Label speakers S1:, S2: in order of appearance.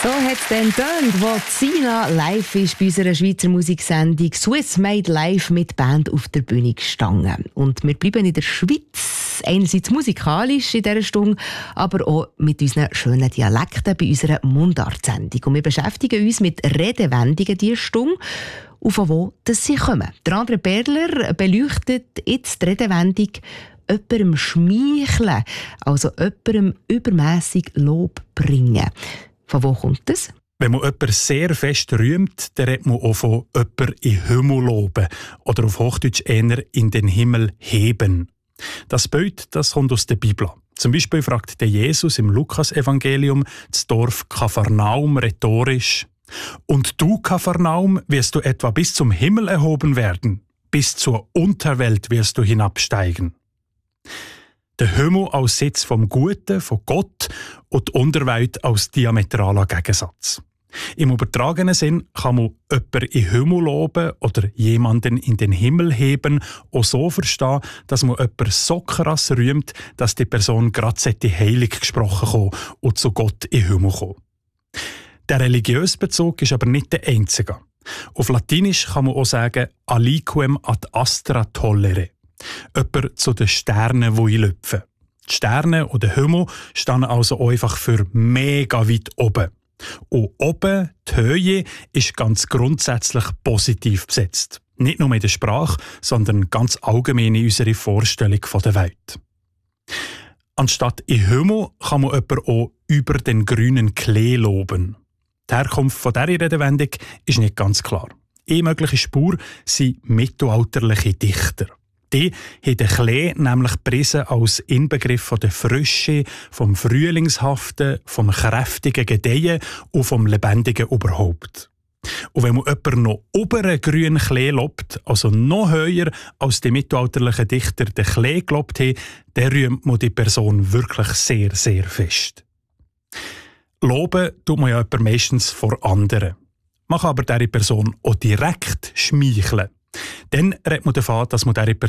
S1: So hat es dann getönt, wo Sina live ist bei unserer Schweizer Musiksendung «Swiss Made Live» mit Band auf der Bühne gestanden. Und wir bleiben in der Schweiz, einerseits musikalisch in dieser Stunde, aber auch mit unseren schönen Dialekten bei unserer Mundartsendung. Und wir beschäftigen uns mit Redewendungen diese Stunde, und von wo sie kommen. Der André Perler beleuchtet jetzt die Redewendung «jemandem schmeicheln», also jemandem übermässig Lob bringen. Von wo kommt das?
S2: Wenn man jemanden sehr fest rühmt, dann redet man auch von jemanden in den Himmel loben oder auf Hochdeutsch eher in den Himmel heben. Das Bild, das kommt aus der Bibel. Zum Beispiel fragt der Jesus im Lukas-Evangelium das Dorf Kapharnaum rhetorisch: «Und du, Kapharnaum, wirst du etwa bis zum Himmel erhoben werden? Bis zur Unterwelt wirst du hinabsteigen.» Der Himmel als Sitz vom Guten, von Gott, und die Unterwelt als diametraler Gegensatz. Im übertragenen Sinn kann man jemanden in den Himmel loben oder jemanden in den Himmel heben auch so verstehen, dass man jemanden so krass rühmt, dass die Person gerade heilig gesprochen kommen und zu Gott in den Himmel kommen. Der religiöse Bezug ist aber nicht der einzige. Auf Latinisch kann man auch sagen «aliquem ad astra tollere». Jemand zu den Sternen, die einlüpfen. Die Sterne oder Himmel stehen also einfach für mega weit oben. Und oben, die Höhe, ist ganz grundsätzlich positiv besetzt. Nicht nur in der Sprache, sondern ganz allgemein in unserer Vorstellung von der Welt. Anstatt in Himmel kann man jemanden auch über den grünen Klee loben. Die Herkunft von dieser Redewendung ist nicht ganz klar. Eine mögliche Spur sind mittelalterliche Dichter. Die haben den Klee nämlich gepriesen als Inbegriff von der Frische, vom Frühlingshaften, vom kräftigen Gedeihen und vom Lebendigen überhaupt. Und wenn man jemanden noch über einen grünen Klee lobt, also noch höher als die mittelalterlichen Dichter den Klee gelobt haben, dann rühmt man die Person wirklich sehr, sehr fest. Loben tut man ja jemanden meistens vor anderen. Man kann aber dieser Person auch direkt schmeicheln. Dann redet man davon, dass man dieser Person